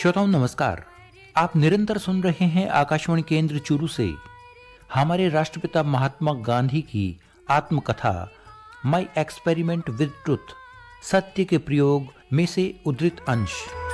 श्रोताओं नमस्कार। आप निरंतर सुन रहे हैं आकाशवाणी केंद्र चूरू से हमारे राष्ट्रपिता महात्मा गांधी की आत्मकथा माई एक्सपेरिमेंट विद ट्रुथ, सत्य के प्रयोग में से उद्धृत अंश।